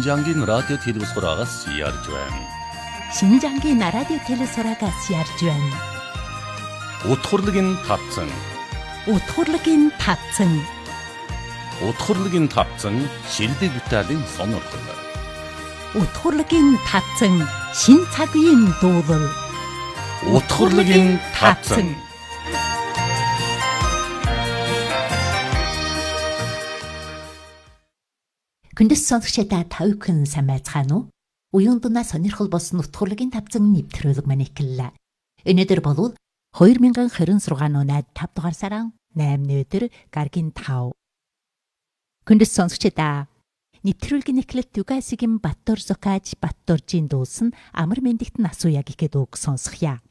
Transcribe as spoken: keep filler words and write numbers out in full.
Шинжаангийн радио телевизороогоос ярьж байна. Шинжаангийн радио телевизороогоос ярьж байна. Утгурлын тавцан. Утгурлын тавцан. Утгурлын тавцан шилдэг Италийн сонирхол. Утгурлын тавцан шин цагийн дуулал. Утгурлын тавцан. Күндэс сонсогчдаа тавьхан сайн байцгаана уу? Уян дунаа сонирхол болсон утгурлын тавцан нэвтрүүлэг маань эхэллээ. Өнөөдөр бол two thousand twenty-six оны five дугаар сарын eighth өдөр гаргийн five. Күндэс сонсогчдаа нэвтрүүлгийн эхлэлт Югасигийн Баттор Зокааж Батторжийн дуулсан амар мэндэгт насуяг ихэд үг сонсохъя.